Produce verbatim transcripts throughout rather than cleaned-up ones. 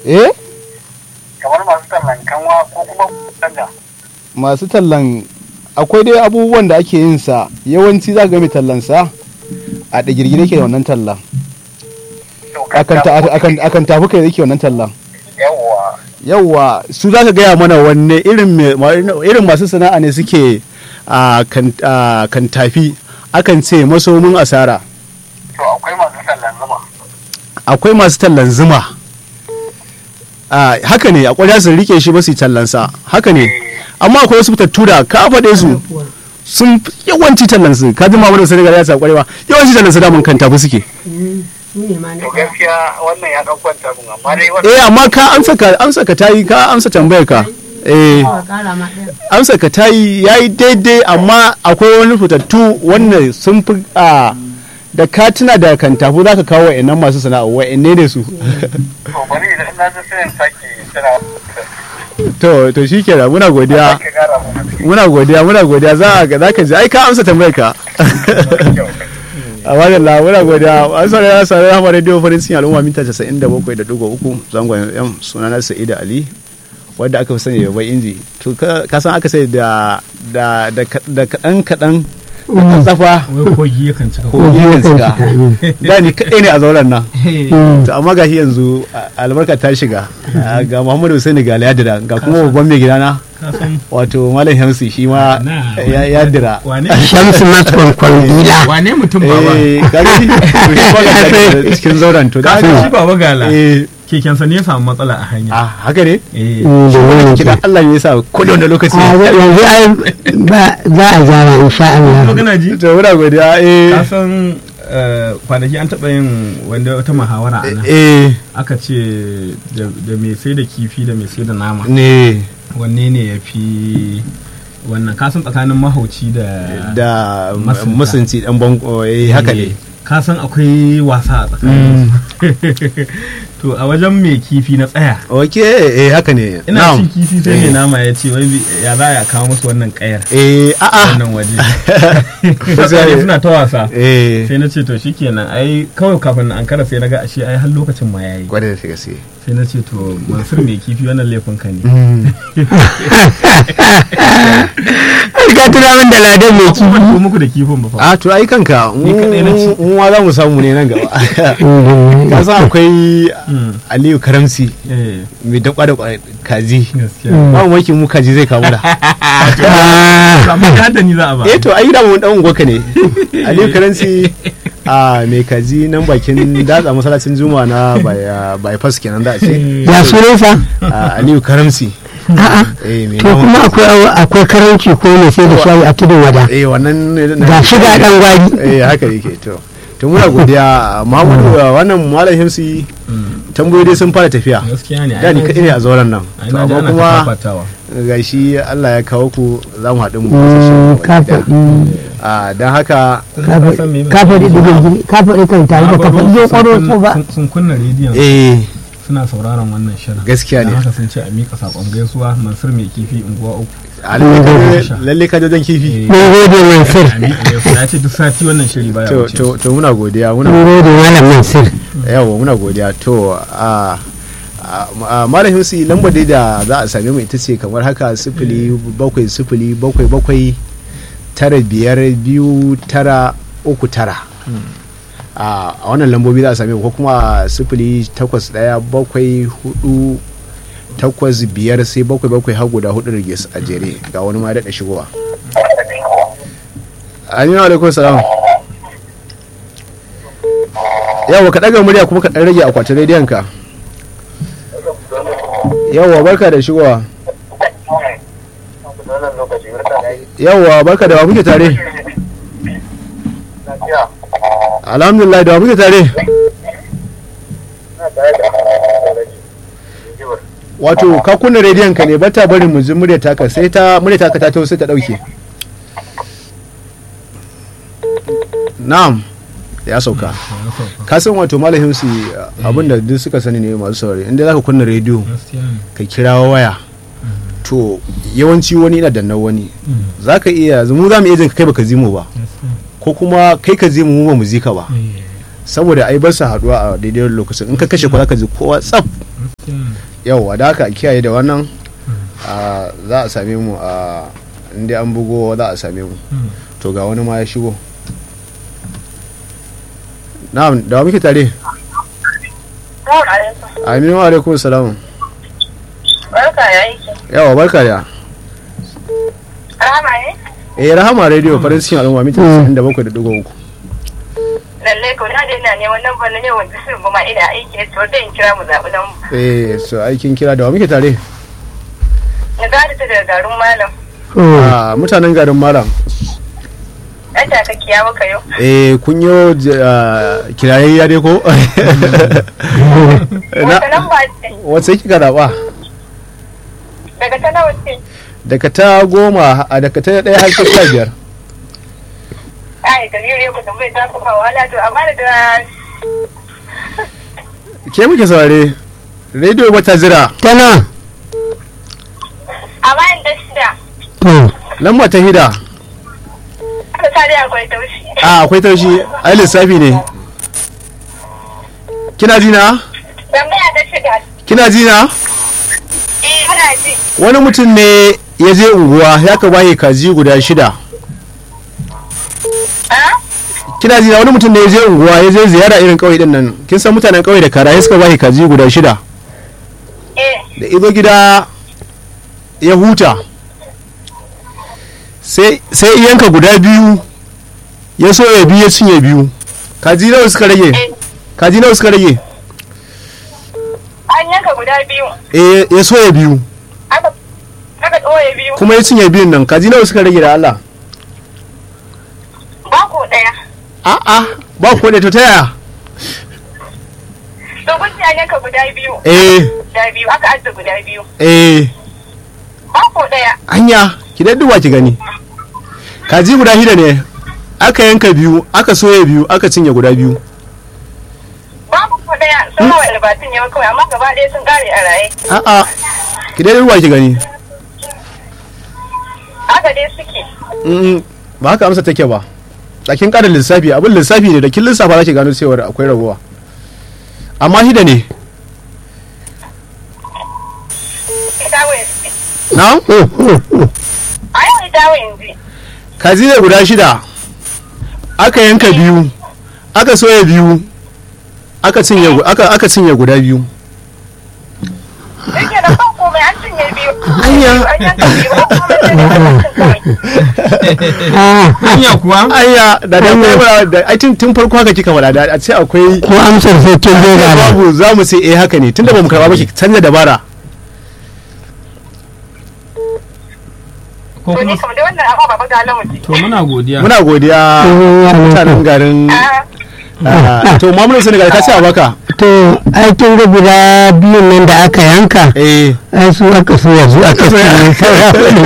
eh kamar masu tallan kanwa ko kuma tanda. masu tallan akwai dai abubuwan da ake yin sa yawanci za ga mai tallan sa a da girgire ke da wannan tallan akan ta akan akan tafi kai yake wannan tallan Yawwa. yawwa su za ka gaya mana wanne irin irin masu sana'a ne suke a kan kan tafi akan ce masomin asara. To akwai masu tallan zuma. Akwai masu tallan zuma. a haka ne a ƙwarya sun rike shi ba su tallan sa haka ne amma akwai wasu fitattu da ka faɗe su sun yawanci tallan su ka ji mamu da sai ya sa ƙwarewa yawanci tallan su da mun kan tafi suke. To gaskiya wannan ya dan kwanta mun amma dai wannan eh amma ka amsa ka amsa ka tayi ka amsa tambayar ka eh amsa ka tayi yayi daidai amma akwai wani fitattu wanda sun fi a da ka tuna da kan tafi zaka kawo wa'annan masu sana'a wa'anne ne su. to bari idan na ji sai in sake tana to to shikenan muna godiya muna godiya muna godiya za ka za ka ji ai ka amsa tambayar ka a wajen la muna godiya an saurara saurara ma radio farin cikin al'umma minta casa'in da bakwai da ɗigo uku zangon yan sunana Sa'ida Ali wadda aka fi sani da bai inji to ka san aka sai da da da kaɗan kaɗan da tsafa kogi yakan cika kogi yakan cika da ni kaɗai ne a zauren nan to amma gashi yanzu albarka ta shiga ga Muhammadu Hussein ga Yadira ga kuma babban mai gidana wato Malam Hamsi shi ma ya dira Shamsu Matson Kwangila wane mutum baba eh kaga shi ba cikin zauren to da shi baba gala kekensa ne ya samu matsala a hanya ah haka ne eh kidan Allah ne ya sa kullum da lokaci yanzu ai ba za a zama insha Allah magana ji to muna godiya eh ka san kwanaki an taɓa yin wanda wata muhawara a nan eh aka ce da mai sai da kifi da mai sai da nama ne wanne ne ya fi wannan kasan tsakanin mahauci da da masunci dan banko eh haka ne kasan akwai wasa a tsakanin to a wajen mai kifi na tsaya ok eh haka ne ina cin kifi sai mai nama ya ce wai ya za ya kawo musu wannan kayar eh a'a wannan waje sai suna ta wasa sai na ce to shikenan ai kawai kafin an kara sai na ga ashe ai har lokacin ma yayi gwada da gaske sai na ce to Mansur mai kifi wannan laifin ka ne ka tuna min da ladan mai kifi ko muku da kifin ba fa a to ai kanka ni kadai na ci mu ma za mu samu ne nan gaba ka san akwai Aliyu Karamsi mai dakwa da kaji ba mu maki mu kaji zai kawo da amma ka da ni za a ba eh to ai da mu dan ungwaka ne Aliyu Karamsi a mai kaji nan bakin datsa masallacin Juma'a na bypass kenan da ce ya sunansa Aliyu Karamsi a'a to kuma akwai akwai karanci ko ne sai da shayi a tudun wada eh wannan ga shiga dan gwari eh haka yake to to muna godiya Muhammadu wannan Malam Himsi tambayoyi dai sun fara tafiya gaskiya ne da ni kadai ne a zauren nan to amma kuma gashi Allah ya kawo ku za mu haɗu mu ka faɗi a don haka ka faɗi digin ka faɗi kan tare da ka faɗi ƙwaro ko ba sun kunna rediyon eh suna sauraron wannan shirin gaskiya ne haka sun ce a miƙa saƙon gaisuwa Mansur mai kifi unguwa uku lalle ka jajen kifi mun gode Mansur ya ce duk sati wannan shiri baya wuce to to muna godiya muna gode Malam Mansur yawa muna godiya to a Malam Himsi lambar dai da za a same mu ita ce kamar haka sifili bakwai sifili bakwai bakwai tara biyar biyu tara uku tara a wannan lambobi za a same ko kuma sifili takwas ɗaya bakwai hudu takwas biyar sai bakwai bakwai har guda hudu rage a jere ga wani ma daɗa shigowa. Aminu alaikum salam. Yawa ka ɗaga murya kuma ka ɗan rage akwatin rediyon ka. Yawa barka da shigowa. Yawa barka da wa muke tare. Alhamdulillah da muke tare. Wato ka kunna rediyon ka ne bata barin mu ji murya taka sai ta murya taka ta tawo sai ta dauke. Na'am ya sauka. Ka san wato Malam Himsi abinda duk suka sani ne masu saurari inda zaka kunna rediyo ka kira waya to yawanci wani ina danna wani zaka iya mu za mu iya jin kai baka ji mu ba ko kuma kai ka je mu ba mu ji ka ba saboda ai bar sa haduwa a daidai lokacin in ka kashe ku zaka ji kowa tsaf yauwa da haka kiyaye da wannan za a same mu a inda an bugo za a same mu to ga wani ma ya shigo. na'am da muke tare. aminu alaikum salam. barka ya yi yawa barka da rahama ne eh rahama radio farin cikin al'umma mita casa'in da bakwai da ɗigo uku. lalle ko na dai na neman lambar ne wanda sun ba ma ina aiki to dai in kira mu zaɓi nan eh so aikin kira da muke tare. na gadi ta daga garin malam a mutanen garin malam an ta kiya maka yau eh kun yo kirayayya dai ko wata lamba ce wace kika zaɓa daga ta nawa ce daga ta goma a daga ta ɗaya har ta sha biyar. ai dalilin ku tambaye ta kuma wala to amma da ke muke saurare rediyo ba ta zira tana amma inda shida lamba ta hida aka sa dai akwai taushi a akwai taushi ai lissafi ne. kina ji na tambaya ta shida kina ji na eh muna ji wani mutum ne ya je unguwa ya ka baye kaji guda shida. kina ji na wani mutum ne ya je unguwa ya je ziyara irin kauye din nan kin san mutanen kauye da kara suka baye kaji guda shida eh da izo gida ya huta sai sai yanka guda biyu ya so ya biyu ya cinye biyu. kaji nawa suka rage kaji nawa suka rage an yanka guda biyu eh ya so ya biyu aka aka tsoye biyu kuma ya cinye biyun nan. kaji nawa suka rage da Allah ba ko daya a'a ba ko da to ta yaya to kun ci an yanka guda biyu eh guda biyu aka adda guda biyu eh ba ko daya anya ki dadduwa ki gani kaji guda hida ne aka yanka biyu aka soye biyu aka cinye guda biyu. babu ko daya sun hawa albatun yau kawai amma gaba ɗaya sun kare a raye a'a ki dadduwa ki gani haka dai suke mm ba haka amsa take ba lakin kada lissafi abin lissafi ne da kin lissafa zaki gano cewa akwai ragowa amma hida ne na ai wai dawo yanzu kaji ne guda shida aka yanka biyu aka soya biyu aka cinye aka aka cinye guda biyu. yake da kan komai an cinye biyu Anya. an yanka biyu ba komai sai da kan kawai hanya kuwa anya da da akwai da ai tun tun farko haka kika wada da a ce akwai ko amsar sai kin zo ga babu za mu sai eh haka ne tunda ba mu karba ba ki canza dabara. ko to ni kuma kamar da wannan abu baba ga lamu ce to muna godiya muna godiya mutanen garin ah, to mamunan Senegal ka ce a baka to ai kin ga guda biyun nan da aka yanka eh ai su aka so yanzu aka so ne saura hudu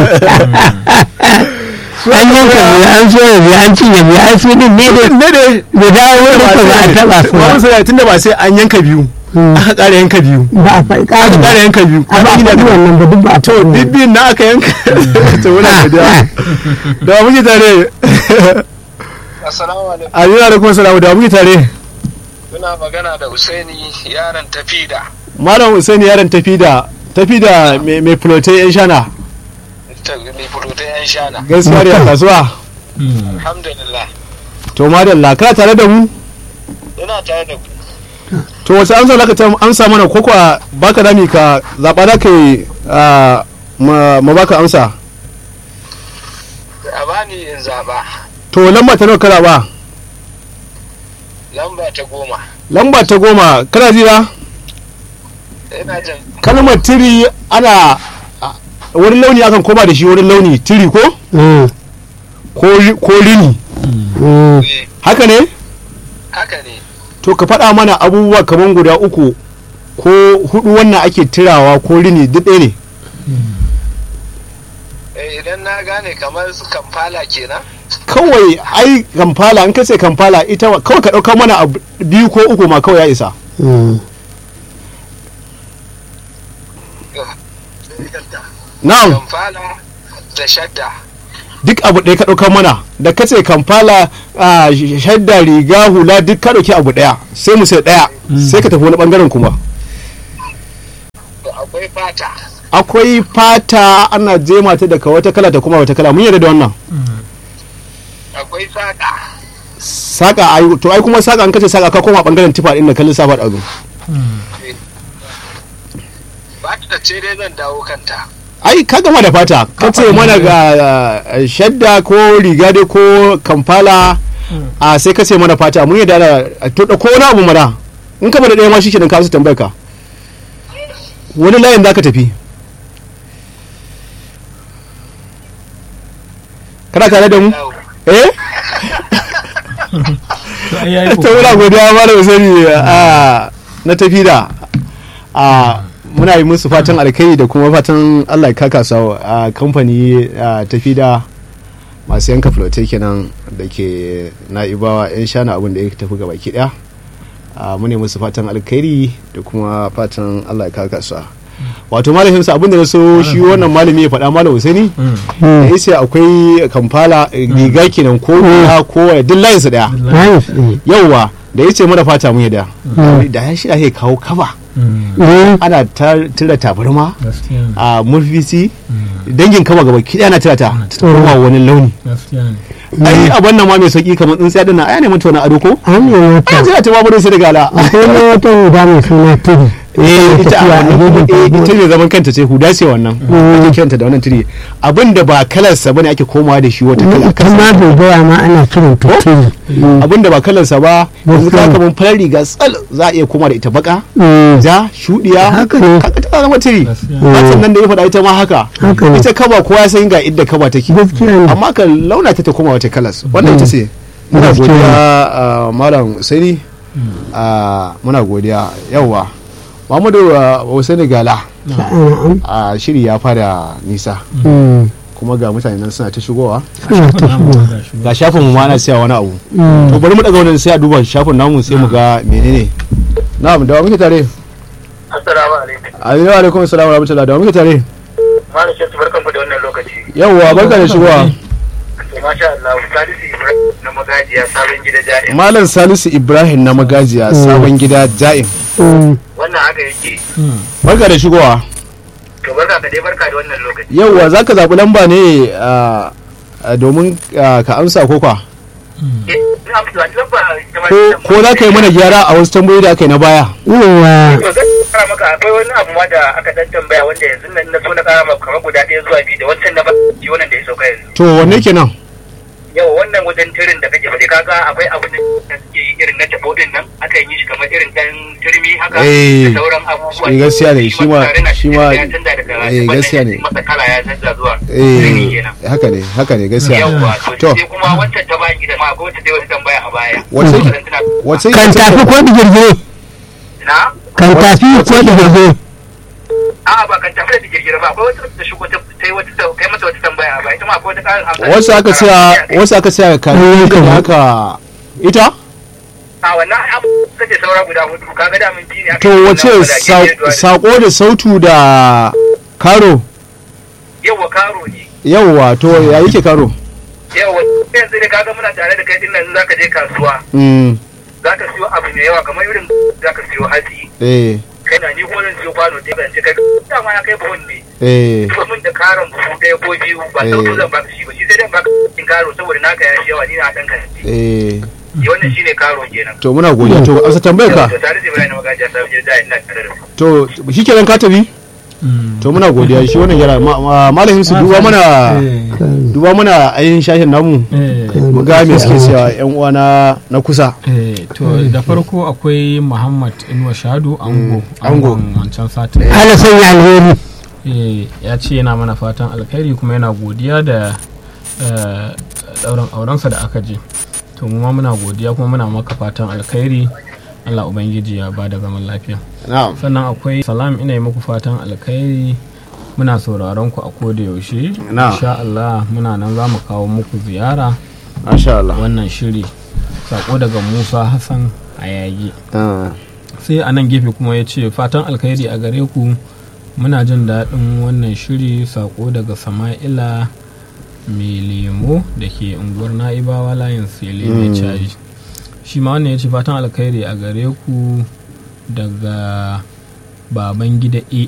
an yanka biyu an so yanzu an cinye biyu an su din ne da ne ne guda wani ko ba a taba su ba mamunan Senegal tunda ba sai an yanka biyu aka ƙara yanka biyu ba a faɗi aka ƙari ƙara yanka biyu a ba a faɗi wannan ba duk ba a to faɗi wannan. dibbin na aka yanka to muna godiya da wa muke tare Assalamu alaikum. amina da kuma salamu da wa muke tare Muna magana da Usaini yaron tafida. malam Usaini yaron tafi da tafi da mai mai fulotai yan shana Ta mai fulotai yan shana. gaskiya ne a kasuwa Alhamdulillah. to madalla kana tare da mu Ina tare da ku. to wace amsa zaka ta amsa mana ko kuwa baka dami ka zaba da kai ma ma baka amsa A bani in zaba. to lamba ta nawa kana ba Lamba ta goma. lamba ta goma kana ji na Ina jin kalmar tiri ana a, wani launi akan koma da shi wani launi tiri ko Mm, ko ri- ko rini mm. eh, haka ne haka ne. to ka faɗa mana abubuwa kaman guda uku ko hudu wannan ake tirawa ko rini duk ɗaya ne Eh, idan na gane kamar su kamfala kenan. kawai ai kamfala in ka ce kamfala ita wa- kawai ka ɗauka mana abu biyu ko uku ma kawai ya isa Mm. na'am Kamfala da shadda. duk abu ɗaya ka ɗauka mana da ka ce kamfala a shadda riga hula duk ka ɗauki abu ɗaya sai mu sai ɗaya sai ka tafi wani ɓangaren kuma akwai fata akwai fata ana jema ta daga wata kala ta kuma wata kala mun yarda da wannan akwai saka saka ai to ai kuma saka an kace saka ka koma bangaren tifa din da kallon safa da azu fata ce dai zan dawo kanta ai ka gama da fata kace mana ga shadda ko riga dai ko kamfala a sai kace mana fata mun yarda da to da ko wani abu mara in ka bada daya ma shikenan ka su tambayar ka wani layin zaka tafi kana tare da mu eh ta muna godiya ma da sani a na tafi da a muna yi musu fatan alkai da kuma fatan Allah ya kaka sa a kamfani tafi da masu yanka flote kenan da ke na'ibawa yan shana abin da ya tafi gaba ki daya mu ne musu fatan alkhairi da kuma fatan Allah ya kaka sa wato malamin sa abin da na so shi wannan malami ya faɗa malam Husaini ya ce akwai kamfala riga kenan ko ko duk layin su daya yauwa da yace mana fata mu yada da ya shida ya kawo kaba ana tira tabarma a murfisi dangin kaba gaba kiɗa na tira ta kuma wani launi ai abin nan ma mai sauki kamar tsintsiya dinnan ai ne mutu na ado ko an yi wata ai jira ta babu sai daga ala akwai wata guda mai suna tudu eh ita ita ne zaman kanta ce huda ce wannan ake kiranta da wannan tiri abinda ba kalarsa bane ake komawa da shi wata kala kama dogara ma ana kiran ta tudu abinda ba kalarsa ba yanzu ka kaman farar riga tsal za a iya koma da ita baka ja shudiya haka ne haka ta zama tiri sannan da ya faɗa ita ma haka ita kaba kowa san ga idda kaba take amma ka launa ta ta koma wata kalas wannan ita ce muna godiya malam Sani muna godiya yawa Muhammadu Hussaini Gala a shiri ya fara nisa kuma ga mutane nan suna ta shigowa ga shafin mu ma ana siya wani abu to bari mu daga wannan sai a duba shafin namu sai mu ga menene na'am da muke tare assalamu alaikum alaikum alaikum assalamu wa rahmatullahi da muke tare malam Shehu barkan ku da wannan lokaci yawa barka da shigowa masha Allah Salisu Ibrahim na magajiya sabon gida ja'in malam Salisu Ibrahim na magajiya sabon gida ja'in wannan haka yake barka da shigowa to barka ka dai barka da wannan lokaci yauwa zaka zaɓi lamba ne domin ka amsa ko kwa ko za ka yi mana gyara a wasu tambayoyi da aka yi na baya yawa kara maka akwai wani abu ma da aka dan tambaya wanda yanzu nan na so na kara maka kamar guda ɗaya zuwa biyu da wancan na ba wannan da ya sauka yanzu to wanne kenan yau wannan wajen tirin da kake faɗi kaga akwai abu da suke yi irin na tabo din nan aka yi shi kamar irin dan turmi haka da sauran abubuwa eh gaskiya ne shi ma shi ma eh gaskiya ne masa kala ya canza zuwa eh haka ne haka ne gaskiya to sai kuma wancan ta baki da ma akwai wata dai wata tambaya a baya wace wace kan tafi ko digirgire na kan tafi ko digirgire a ba kan tafi da digirgire ba akwai wata da shigo ta kai wata kai mata wata tambaya ba ita ma akwai wata karin amfani wasu aka siya wasu aka siya kan da haka ita a wannan abu kace saura guda hudu kaga da mun ji ne to wace sako da sautu da karo yawa karo ne yawa to ya yake karo yawa yanzu da kaga muna tare da kai din nan zaka je kasuwa mm zaka siyo abu mai yawa kamar irin zaka siyo hatsi eh kana ni ko zan siyo kwano ɗaya ban ce kai dama ya kai buhun ne eh to mun da karon buhu ɗaya ko biyu ba sautu zan baka shi ba shi sai dan baka cikin karo saboda naka ya shi yawa ni na dan ka eh wannan shine karo kenan to muna godiya to amsa tambayar ka to tare da Ibrahim magaji sai je da ina tare da to shikenan ka tafi to muna godiya shi wannan yara malamin su duba mana duba mana ayin shashin namu mu ga me suke cewa yan uwa na na kusa to da farko akwai Muhammad Inuwa Shadu ango ango wancan satin ala sanya alheri eh ya ce yana mana fatan alkhairi kuma yana godiya da dauran aurensa da aka je to mu ma muna godiya kuma muna maka fatan alkhairi Allah ubangiji ya bada zaman lafiya na'am sannan akwai salam ina yi muku fatan alkhairi muna sauraron ku a koda yaushe insha Allah muna nan za mu kawo muku ziyara masha Allah wannan shiri sako daga Musa Hassan Ayagi sai a nan gefe kuma ya ce fatan alkhairi a gare ku muna jin daɗin wannan shiri sako daga Sama'ila mai lemo da ke unguwar Na'ibawa layin sele mai caji shi ma wannan ya ce fatan alkhairi a gare ku daga baban gida A